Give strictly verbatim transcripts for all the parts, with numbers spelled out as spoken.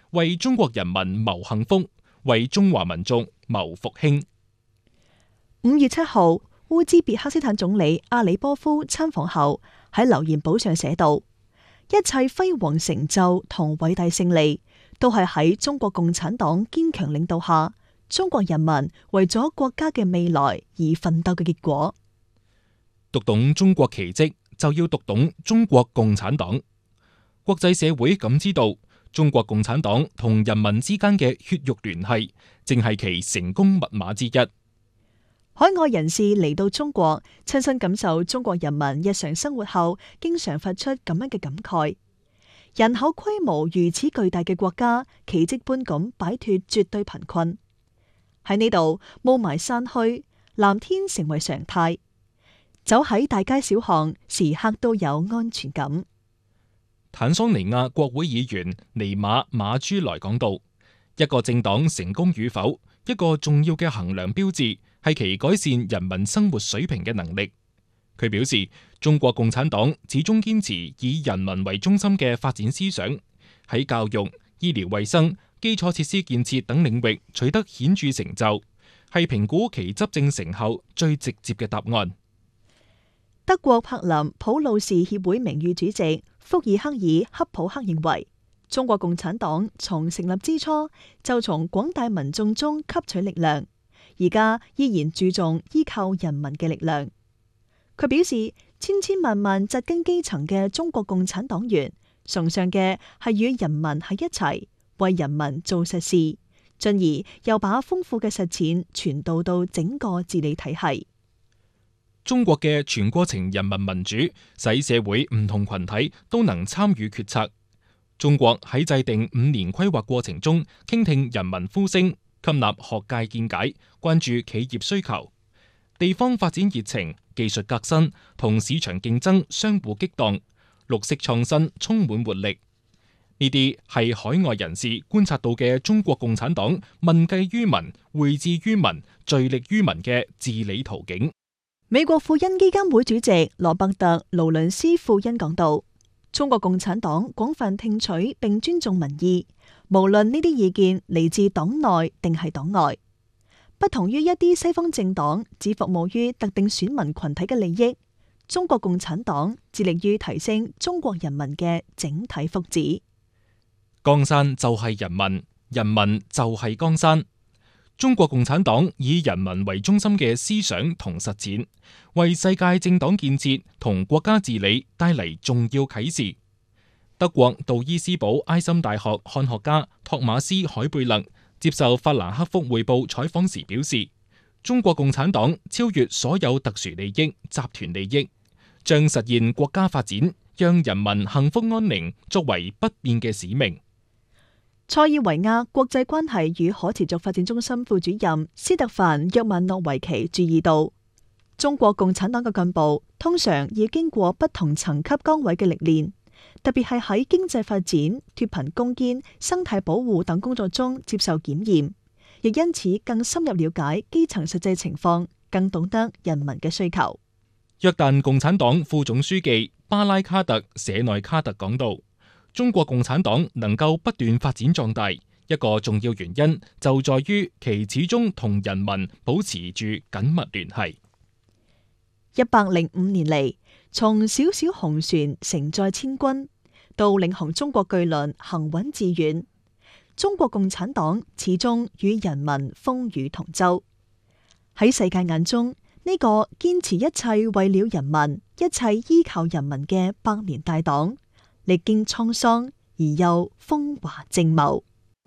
為中國人民謀幸福，為中華民族謀復興。 五月七號，烏茲別克斯坦總理阿里波夫參訪後喺留言簿上寫道：一切輝煌成就同偉大勝利，都係喺中國共產黨堅強領導下，中國人民為咗國家嘅未來而奮鬥嘅結果。 讀懂中國奇蹟，就要讀懂中國共產黨。國際社會感知到中國共產黨同人民之間嘅血肉聯繫，正係其成功密碼之一。 海外人士嚟到中國，親身感受中國人民日常生活後，經常發出咁樣嘅感慨：人口規模如此巨大嘅國家，奇蹟般咁擺脫絕對貧困。喺呢度，霧霾散去，藍天成為常態。走喺大街小巷，時刻都有安全感。 坦桑尼亞國會議員尼馬馬朱萊講到：一個政黨成功與否，一個重要嘅衡量標誌係其改善人民生活水平嘅能力。佢表示，中國共產黨始終堅持以人民為中心嘅發展思想，喺教育、醫療衛生、基礎設施建設等領域取得顯著成就，係評估其執政成效最直接嘅答案。 德國柏林普魯士協會名譽主席福爾克爾克普克認為，中國共產黨從成立之初就從廣大民眾中吸取力量，而家依然注重依靠人民嘅力量。佢表示，千千萬萬紮根基層嘅中國共產黨員崇尚嘅係與人民喺一齊，為人民做實事，進而又把豐富嘅實踐傳導到整個治理體系。 中國嘅全過程人民民主，使社會唔同群體都能參與決策。中國喺制定五年規劃過程中，傾聽人民呼聲，吸納學界見解，關注企業需求，地方發展熱情、技術革新同市場競爭相互激盪，綠色創新充滿活力。呢啲係海外人士觀察到嘅中國共產黨問計於民、惠至於民、聚力於民嘅治理途徑。 美國庫恩基金會主席羅伯特勞倫斯庫恩講道：中國共產黨廣泛聽取並尊重民意，無論呢啲意見嚟自黨內定係黨外。不同於一啲西方政黨只服務於特定選民群體嘅利益，中國共產黨致力於提升中國人民嘅整體福祉。 江山就係人民，人民就係江山。中國共產黨以人民為中心嘅思想同實踐，為世界政黨建設同國家治理帶嚟重要啟示。德國杜伊斯堡埃森大學漢學家托馬斯海貝勒接受法蘭克福匯報採訪時表示，中國共產黨超越所有特殊利益、集團利益，將實現國家發展、讓人民幸福安寧作為不變嘅使命。 塞爾維亞國際關係與可持續發展中心副主任斯特凡約曼諾維奇注意到，中國共產黨嘅幹部通常要經過不同層級崗位嘅歷練，特別係喺經濟發展、脫貧攻堅、生態保護等工作中接受檢驗，亦因此更深入了解基層實際情況，更懂得人民嘅需求。 約旦共產黨副總書記巴拉卡特舍內卡特講道，中國共產黨能夠不斷發展壯大，一個重要原因就在於其始終同人民保持住緊密聯繫。 一百零五年嚟，從小小紅船承載千軍，到領航中國巨輪行穩致遠，中國共產黨始終與人民風雨同舟。喺世界眼中，呢個堅持一切為了人民、一切依靠人民嘅百年大黨，歷經滄桑而又風華正茂。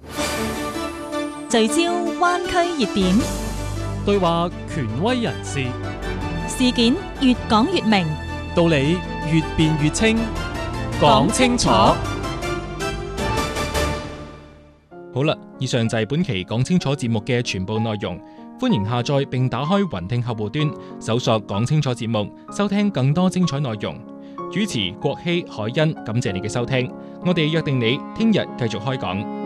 聚焦灣區熱點， 對話權威人士， 事件越講越明， 道理越辯越清，講清楚。 好啦，以上就係本期講清楚節目嘅全部內容。歡迎下載並打開雲聽客戶端，搜索講清楚節目，收聽更多精彩內容。主持郭希、海欣，感謝你嘅收聽，我哋約定你聽日繼續開講。